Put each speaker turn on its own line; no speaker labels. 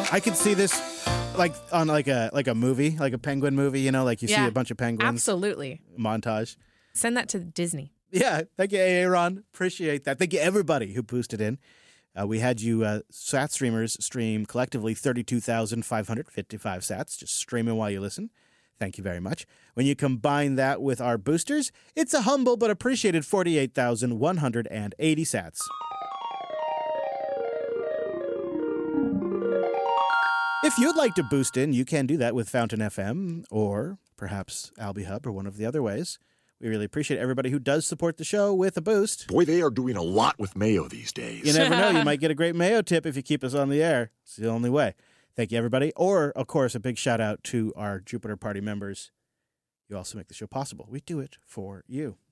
I could see this like on like a movie, like a penguin movie, you know, like you see a bunch of penguins.
Absolutely.
Montage.
Send that to Disney.
Yeah. Thank you, Aaron. Appreciate that. Thank you, everybody who boosted in. We had you SAT streamers stream collectively 32,555 SATs, just streaming while you listen. Thank you very much. When you combine that with our boosters, it's a humble but appreciated 48,180 SATs. If you'd like to boost in, you can do that with Fountain FM or perhaps Albie Hub or one of the other ways. We really appreciate everybody who does support the show with a boost.
Boy, they are doing a lot with Mayo these days.
You never know. You might get a great Mayo tip if you keep us on the air. It's the only way. Thank you, everybody. Or, of course, a big shout out to our Jupiter Party members. You also make the show possible. We do it for you.